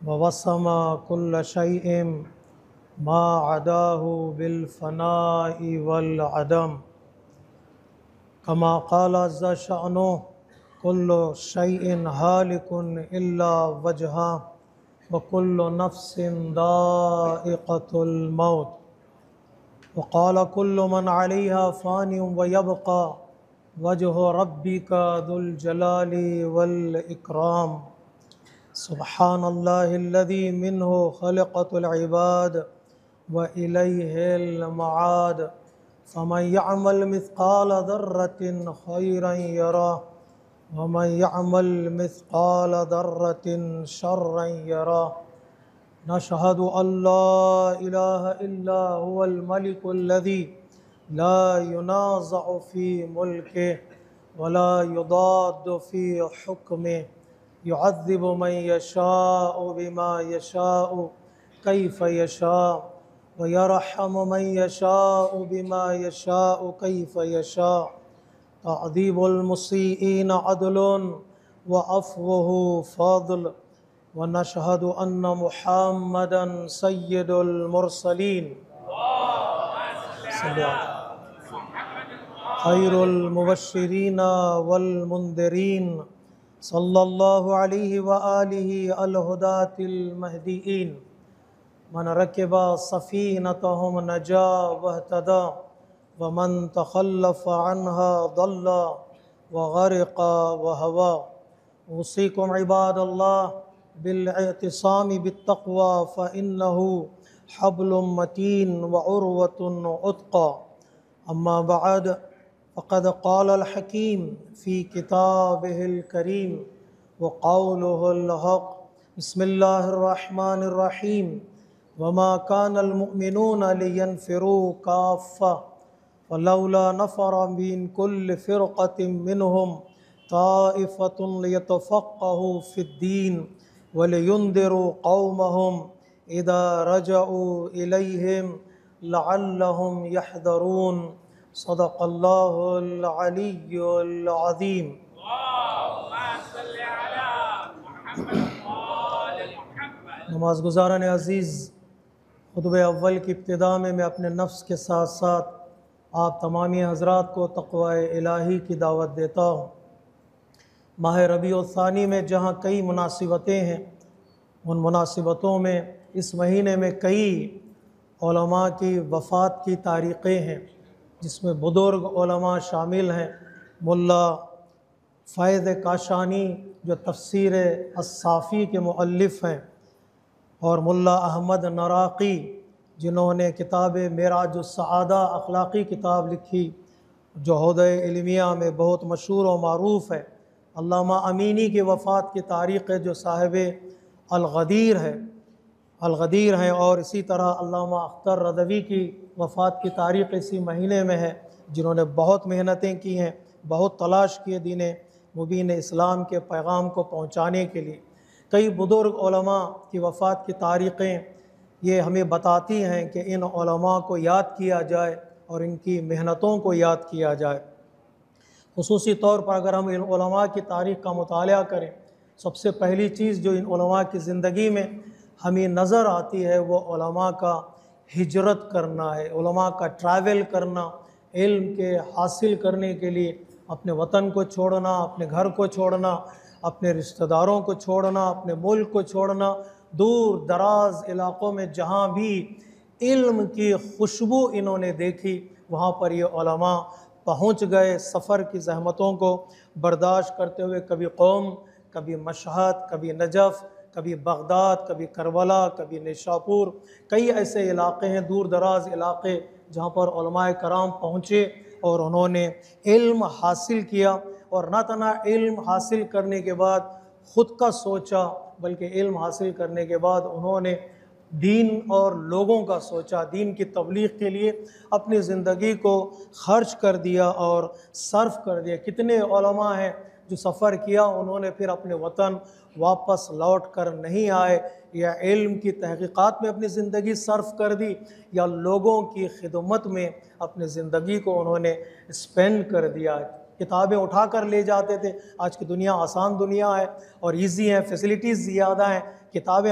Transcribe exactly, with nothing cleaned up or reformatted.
ووسم كل شيء ما عداه بالفناء والعدم كما قال عز شأنه كل شيء هالك إلا وجهه وكل نفس ذائقة الموت وقال كل من عليها فان ويبقى وجه ربك ذو الجلال والإكرام سبحان الله الذي منه خلقت العباد وإليه المعاد فمن يعمل مثقال ذرة خيرا يره ومن يعمل مثقال ذرة شرا يره نشهد أن لا إله إلا هو الملك الذي لا ينازع في ملكه ولا يضاد في حكمه يعذب من يشاء بما يشاء كيف يشاء ويرحم من يشاء بما يشاء كيف يشاء تعذيب المسيئين عدل وعفوه فضل ونشهد أن محمدا سيد المرسلين خير المبشرين والمنذرين صلى الله عليه وآله الهداة المهديين من ركب سفينتهم نجا واهتدى ومن تخلف عنها ضل وغرق وهوى أوصيكم عباد الله بالاعتصام بالتقوى فإنه حبل متين وعروة عتقى أما بعد فقد قال الحكيم في كتابه الكريم وقوله الحق بسم الله الرحمن الرحيم وما كان المؤمنون لينفروا كافة فلولا نفر من كل فرقة منهم طائفة ليتفقهوا في الدين ولينذروا قومهم إذا رجعوا إليهم لعلهم يحذرون صدق الله العلي العظيم نماز گزاران عزیز خطبہ اول کی ابتدا میں میں اپنے نفس کے ساتھ ساتھ آپ تمامی حضرات کو تقوی الہی کی دعوت دیتا ہوں۔ ماہ ربیع الثانی میں جہاں کئی مناسبتیں ہیں، ان مناسبتوں میں اس مہینے میں کئی علماء کی وفات کی تاریخیں ہیں، جس میں بزرگ علماء شامل ہیں۔ ملا فیض کاشانی جو تفسیر الصافی کے مؤلف ہیں، اور ملا احمد نراقی جنہوں نے کتاب معراج السعادہ اخلاقی کتاب لکھی جو عہدۂ علمیہ میں بہت مشہور و معروف ہے۔ علامہ امینی کی وفات کی تاریخ ہے جو صاحب الغدیر ہے الغدیر ہیں اور اسی طرح علامہ اختر رضوی کی وفات کی تاریخ اسی مہینے میں ہے، جنہوں نے بہت محنتیں کی ہیں، بہت تلاش کیے دین مبین اسلام کے پیغام کو پہنچانے کے لیے۔ کئی بزرگ علماء کی وفات کی تاریخیں یہ ہمیں بتاتی ہیں کہ ان علماء کو یاد کیا جائے اور ان کی محنتوں کو یاد کیا جائے۔ خصوصی طور پر اگر ہم ان علماء کی تاریخ کا مطالعہ کریں، سب سے پہلی چیز جو ان علماء کی زندگی میں ہمیں نظر آتی ہے وہ علماء کا ہجرت کرنا ہے، علماء کا ٹریول کرنا، علم کے حاصل کرنے کے لیے اپنے وطن کو چھوڑنا، اپنے گھر کو چھوڑنا، اپنے رشتہ داروں کو چھوڑنا، اپنے ملک کو چھوڑنا، دور دراز علاقوں میں جہاں بھی علم کی خوشبو انہوں نے دیکھی وہاں پر یہ علماء پہنچ گئے، سفر کی زحمتوں کو برداشت کرتے ہوئے کبھی قوم، کبھی مشہد، کبھی نجف، کبھی بغداد، کبھی کربلا، کبھی نیشاپور، کئی ایسے علاقے ہیں دور دراز علاقے جہاں پر علماء کرام پہنچے اور انہوں نے علم حاصل کیا، اور نہ تنہا علم حاصل کرنے کے بعد خود کا سوچا بلکہ علم حاصل کرنے کے بعد انہوں نے دین اور لوگوں کا سوچا، دین کی تبلیغ کے لیے اپنی زندگی کو خرچ کر دیا اور صرف کر دیا۔ کتنے علماء ہیں جو سفر کیا انہوں نے پھر اپنے وطن واپس لوٹ کر نہیں آئے، یا علم کی تحقیقات میں اپنی زندگی صرف کر دی، یا لوگوں کی خدمت میں اپنی زندگی کو انہوں نے اسپینڈ کر دیا۔ کتابیں اٹھا کر لے جاتے تھے۔ آج کی دنیا آسان دنیا ہے اور ایزی ہے، فیسلٹیز زیادہ ہیں، کتابیں